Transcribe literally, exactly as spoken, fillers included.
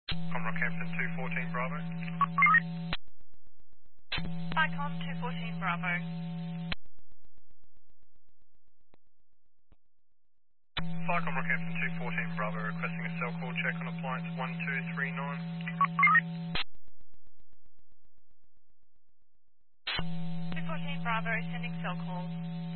Comrock Hampton two fourteen Bravo. Icon two fourteen Bravo. Fire Comrock Hampton two fourteen Bravo requesting a cell call check on appliance one two three nine. two fourteen Bravo, sending cell calls.